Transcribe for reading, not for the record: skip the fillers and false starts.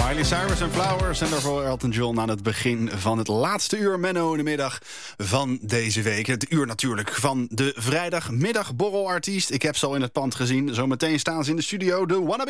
Miley Cyrus en Flowers en daarvoor Elton John aan het begin van het laatste uur Menno in de middag van deze week. Het uur natuurlijk van de vrijdagmiddag borrelartiest. Ik heb ze al in het pand gezien. Zometeen staan ze in de studio, de Wannabe